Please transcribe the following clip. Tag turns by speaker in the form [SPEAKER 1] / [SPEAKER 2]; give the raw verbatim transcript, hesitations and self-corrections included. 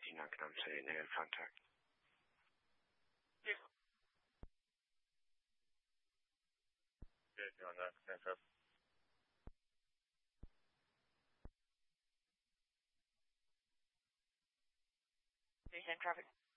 [SPEAKER 1] eighteen Nankana to negative contact.
[SPEAKER 2] Yeah. Yeah, on that. Thanks, up.
[SPEAKER 3] Same traffic.